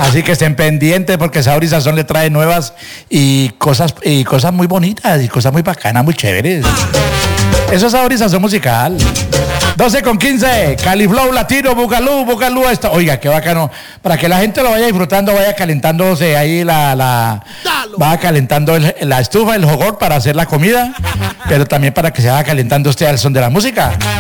Así que estén pendientes porque Sabor y Sazón le trae nuevas y cosas muy bonitas y cosas muy bacanas, muy chéveres. Eso es Sabor y Sazón musical. 12:15, Califlow Latino, Bugalú, esto. Oiga, qué bacano. Para que la gente lo vaya disfrutando, vaya calentándose ahí vaya calentando la estufa, el jogor para hacer la comida, pero también para que se vaya calentando usted al son de la música.